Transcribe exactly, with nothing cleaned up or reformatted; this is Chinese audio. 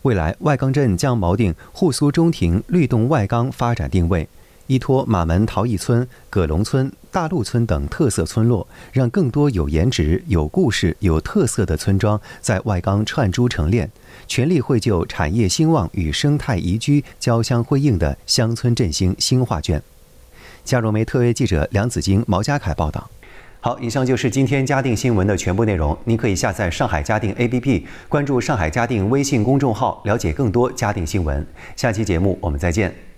未来，外钢镇将锚定沪苏中庭律动外钢发展定位，依托马门陶艺村、葛龙村、大路村等特色村落，让更多有颜值、有故事、有特色的村庄在外钢串珠成链，全力绘就产业兴旺与生态宜居交相辉映的乡村振兴新画卷。嘉融媒特约记者梁子晶、毛家凯报道。好，以上就是今天嘉定新闻的全部内容。您可以下载上海嘉定 A P P， 关注上海嘉定微信公众号，了解更多嘉定新闻。下期节目我们再见。